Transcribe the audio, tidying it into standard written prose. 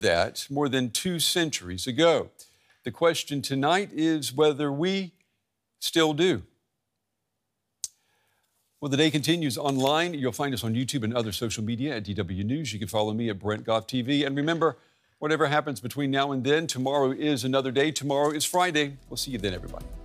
that more than 2 centuries ago. The question tonight is whether we still do. Well, the day continues online. You'll find us on YouTube and other social media at DW News. You can follow me at Brent Goff TV. And remember, whatever happens between now and then, tomorrow is another day. Tomorrow is Friday. We'll see you then, everybody.